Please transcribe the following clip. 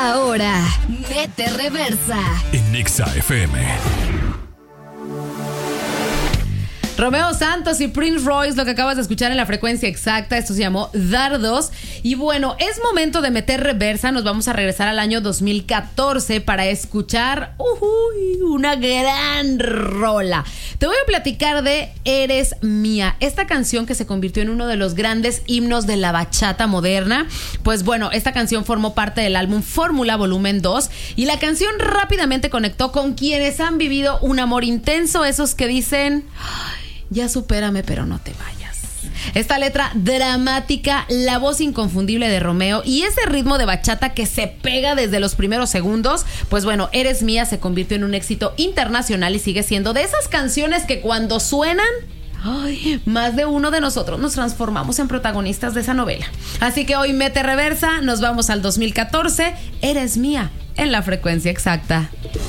Ahora, Mete Reversa en Nexa FM. Romeo Santos y Prince Royce, lo que acabas de escuchar en la frecuencia exacta. Esto se llamó Dardos. Y bueno, es momento de meter reversa. Nos vamos a regresar al año 2014 para escuchar una gran rola. Te voy a platicar de Eres Mía, esta canción que se convirtió en uno de los grandes himnos de la bachata moderna. Pues bueno, esta canción formó parte del álbum Fórmula Volumen 2 y la canción rápidamente conectó con quienes han vivido un amor intenso, esos que dicen: ya supérame, pero no te vayas. Esta letra dramática, la voz inconfundible de Romeo y ese ritmo de bachata que se pega desde los primeros segundos, pues bueno, Eres Mía se convirtió en un éxito internacional y sigue siendo de esas canciones que cuando suenan, más de uno de nosotros nos transformamos en protagonistas de esa novela. Así que hoy Mete Reversa, nos vamos al 2014, Eres Mía, en la frecuencia exacta.